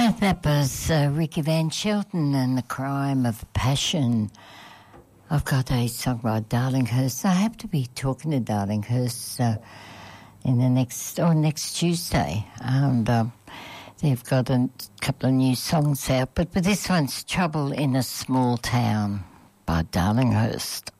That was Ricky Van Shelton and The Crime of Passion. I've got a song by Darlinghurst. I have to be talking to Darlinghurst in the next Tuesday, and they've got a couple of new songs out. But this one's "Trouble in a Small Town" by Darlinghurst.